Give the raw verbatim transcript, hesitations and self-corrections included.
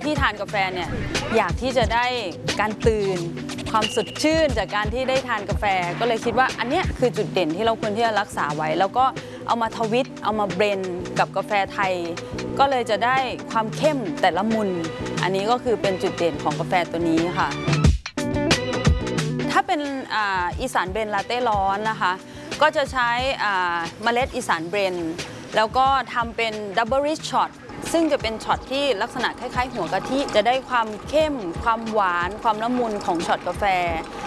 ที่ทานกาแฟเนี่ยอยากที่จะได้การตื่นความสดชื่นจากการที่ได้ทานกาแฟก็เลยคิดว่าอันเนี้ยคือจุดเด่นที่เราควรที่จะรักษาไว้แล้วก็เอามาทวิตเอามาเบรนกับกาแฟไทยก็เลยจะได้ความเข้มแต่ละมุนอันนี้ก็คือเป็นจุดเด่นของกาแฟตัวนี้ค่ะถ้าเป็นอีสานเบรนลาเต้ร้อนนะคะก็จะใช้เมล็ดอีสานเบรนแล้วก็ทำเป็นดับเบิลริชช็อตซึ่งจะเป็นช็อตที่ลักษณะคล้ายๆหัวกะทิจะได้ความเข้มความหวานความละมุนของช็อตกาแฟ